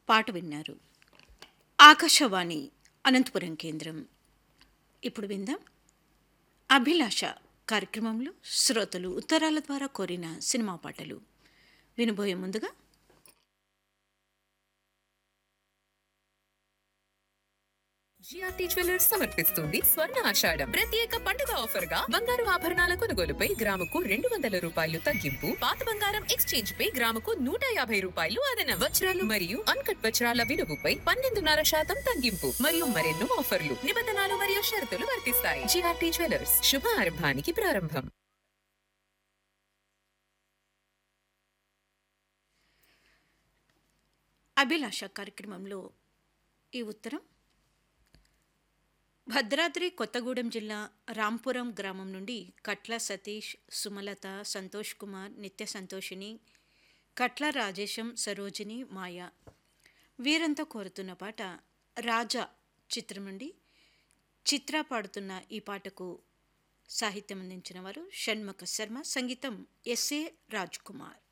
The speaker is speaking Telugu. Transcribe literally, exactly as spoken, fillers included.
పాట విన్నారు. ఆకాశవాణి అనంతపురం కేంద్రం. ఇప్పుడు విందాం అభిలాష కార్యక్రమంలో శ్రోతలు ఉత్తరాల ద్వారా కోరిన సినిమా పాటలు. వినబోయే ముందుగా జిఆర్టీ జ్యువెలర్స్ సమర్పిస్తుంది స్వర్ణ ఆషాఢం ప్రత్యేక పండుగ ఆఫర్ గా బంగారు ఆభరణాల కొనుగోలుపై గ్రాముకు రెండు వందల రూపాయలు తగ్గింపు, పాత బంగారం ఎక్స్చేంజ్ పై గ్రాముకు నూట యాభై రూపాయలు అదనం, వజ్రాలు మరియు అన్కట్ వజ్రాల విలువపై పన్నెండున్నర శాతం తగ్గింపు మరియు మరెన్నో ఆఫర్లు, నిబంధనలు మరియు షరతులు వర్తిస్తాయి. జిఆర్టీ జ్యువెలర్స్ శుభ ఆరంభానికి ప్రారంభం. అభిలాష కార్యక్రమంలో ఈ ఉత్తరం భద్రాద్రి కొత్తగూడెం జిల్లా రాంపురం గ్రామం నుండి కట్ల సతీష్, సుమలత, సంతోష్ కుమార్, నిత్య సంతోషిని, కట్ల రాజేశం, సరోజిని, మాయ వీరంతా కోరుతున్న పాట రాజా చిత్రం నుండి. చిత్ర పాడుతున్న ఈ పాటకు సాహిత్యం అందించిన వారు షణ్ముఖ శర్మ, సంగీతం ఎస్ఏ రాజ్ కుమార్.